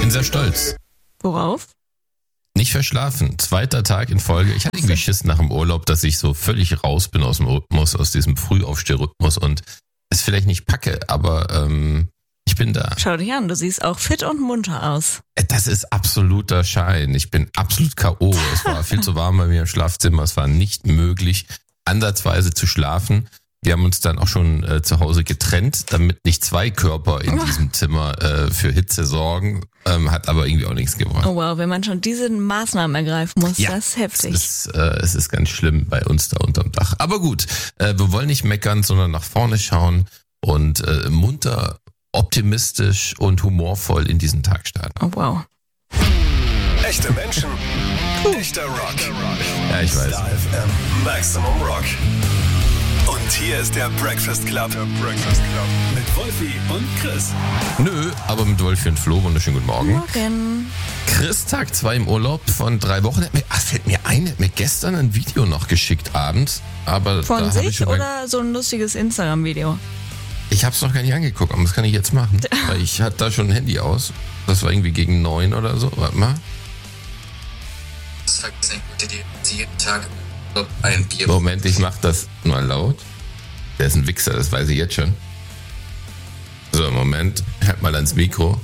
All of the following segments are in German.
bin sehr stolz. Worauf? Nicht verschlafen. 2. Tag in Folge. Ich hatte irgendwie Schiss nach dem Urlaub, dass ich so völlig raus bin aus dem Rhythmus, aus diesem Frühaufstehrrhythmus und es vielleicht nicht packe, aber ich bin da. Schau dich an, du siehst auch fit und munter aus. Das ist absoluter Schein. Ich bin absolut K.O. Es war viel zu warm bei mir im Schlafzimmer. Es war nicht möglich, ansatzweise zu schlafen. Wir haben uns dann auch schon zu Hause getrennt, damit nicht 2 Körper in diesem Zimmer für Hitze sorgen. Hat aber irgendwie auch nichts gebracht. Oh wow, wenn man schon diese Maßnahmen ergreifen muss, Ja, das ist heftig. Es ist ganz schlimm bei uns da unterm Dach. Aber gut, wir wollen nicht meckern, sondern nach vorne schauen und munter, optimistisch und humorvoll in diesen Tag starten. Oh wow. Echte Menschen, echter Rock. Ja, ich weiß. Star FM, Maximum Rock. Und hier ist der Breakfast Club. Mit Wolfi und Chris. Nö, aber mit Wolfi und Flo. Wunderschönen guten Morgen. Morgen. Chris, Tag 2 im Urlaub von 3 Wochen. Fällt mir ein, hat mir gestern ein Video noch geschickt abends. Aber Von da hab ich sich schon oder so ein lustiges Instagram-Video? Ich hab's noch gar nicht angeguckt, aber das kann ich jetzt machen. Weil ich hatte da schon ein Handy aus. Das war irgendwie gegen 9 oder so. Warte mal. Das vergessen die jeden Tag ein Bier. Moment, ich mach das mal laut. Der ist ein Wichser, das weiß ich jetzt schon. So, Moment. Halt mal ans Mikro.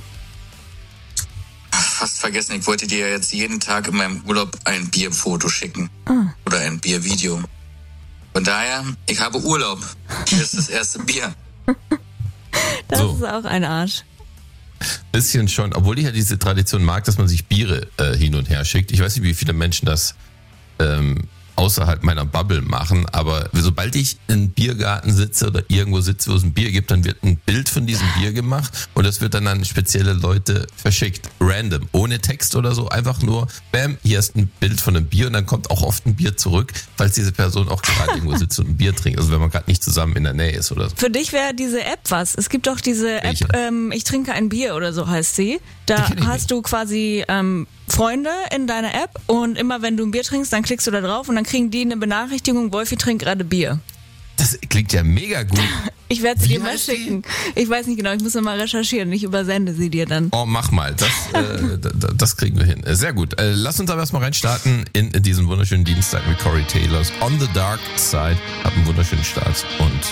Fast vergessen, ich wollte dir jetzt jeden Tag in meinem Urlaub ein Bierfoto schicken. Oder ein Biervideo. Von daher, ich habe Urlaub. Hier ist das erste Bier. Das So. ist auch ein Arsch. Bisschen schon, obwohl ich ja diese Tradition mag, dass man sich Biere hin und her schickt. Ich weiß nicht, wie viele Menschen das außerhalb meiner Bubble machen, aber sobald ich in Biergarten sitze oder irgendwo sitze, wo es ein Bier gibt, dann wird ein Bild von diesem Bier gemacht und das wird dann an spezielle Leute verschickt. Random, ohne Text oder so, einfach nur, bam, hier ist ein Bild von einem Bier und dann kommt auch oft ein Bier zurück, falls diese Person auch gerade irgendwo sitzt und ein Bier trinkt, also wenn man gerade nicht zusammen in der Nähe ist oder so. Für dich wäre diese App was. Es gibt doch diese Welche? App, ich trinke ein Bier oder so heißt sie. Da Die kenn ich hast du quasi Freunde in deiner App und immer wenn du ein Bier trinkst, dann klickst du da drauf und dann kriegen die eine Benachrichtigung, Wolfi trinkt gerade Bier. Das klingt ja mega gut. Ich werde sie Wie dir mal heißt die? schicken. Ich weiß nicht genau, ich muss mal recherchieren. Ich übersende sie dir dann. Oh, mach mal. Das kriegen wir hin. Sehr gut. Lass uns aber erstmal reinstarten in diesen wunderschönen Dienstag mit Corey Taylors On the Dark Side. Habt einen wunderschönen Start und